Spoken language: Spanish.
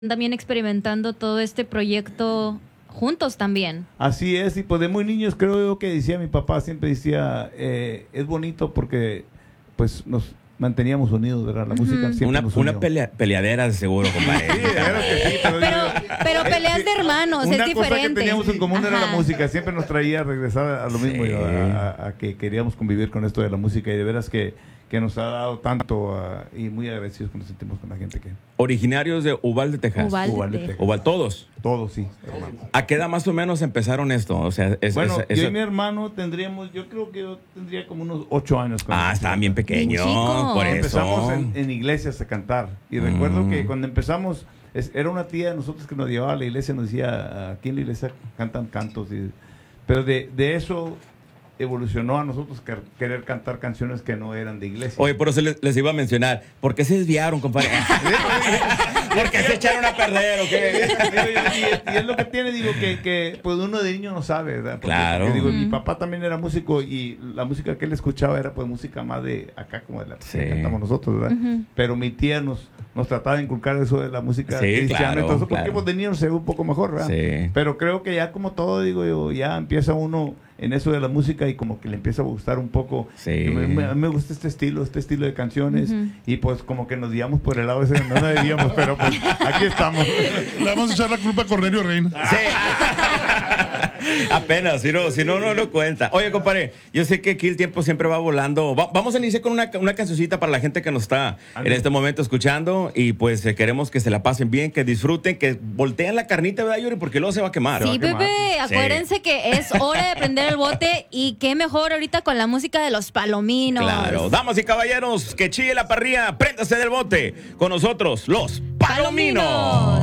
también experimentando todo este proyecto juntos también. Así es, y pues de muy niños creo yo que decía mi papá, siempre decía, es bonito porque pues nos manteníamos unidos, ¿verdad? La música siempre nos unió. Una peleadera de seguro, compadre. Sí, de veras que sí, pero peleas de hermanos, es diferente. Una cosa que teníamos en común era la Ajá. música, siempre nos traía a regresar a lo mismo, Sí. a que queríamos convivir con esto de la música, y de veras que nos ha dado tanto, y muy agradecidos que nos sentimos con la gente que... Originarios de Uvalde, Texas. Uvalde, Texas. Uvalde, todos. Todos, sí, hermano. ¿A qué edad más o menos empezaron esto? O sea, Bueno, yo y mi hermano yo creo que yo tendría como unos 8 años. estaban bien pequeños, Bien chicos. por eso. Empezamos en iglesias a cantar. Y recuerdo que cuando empezamos, era una tía de nosotros que nos llevaba a la iglesia, nos decía, aquí en la iglesia cantan cantos. Pero de eso evolucionó a nosotros querer cantar canciones que no eran de iglesia. Oye, por eso les iba a mencionar. ¿Por qué se desviaron, compadre? ¿Por qué se echaron a perder o qué? Y es lo que tiene, digo, que pues uno de niño no sabe, ¿verdad? Claro. Porque, digo, mi papá también era músico y la música que él escuchaba era pues música más de acá, como de la que cantamos nosotros, ¿verdad? Pero mi tía nos trataba de inculcar eso de la música cristiana, claro, entonces, porque claro. pues de niño se ve un poco mejor, ¿verdad? Sí. Pero creo que ya como todo, digo yo, ya empieza uno en eso de la música y como que le empieza a gustar un poco. Sí. A mí me gusta este estilo de canciones, y pues como que nos guiamos por el lado ese, no nos debíamos, pero pues aquí estamos. Le vamos a echar la culpa a Cornelio Reina. Sí. Apenas, si no lo cuenta. Oye, compadre, yo sé que aquí el tiempo siempre va volando. Vamos a iniciar con una cancioncita para la gente que nos está en este momento escuchando, y pues queremos que se la pasen bien, que disfruten, que volteen la carnita, ¿verdad, Yuri? Porque luego se va a quemar. Sí, bebé, acuérdense que es hora de prender el bote, y qué mejor ahorita con la música de los Palominos. Claro, damas y caballeros, que chille la parrilla, préndase del bote. Con nosotros, los Palominos.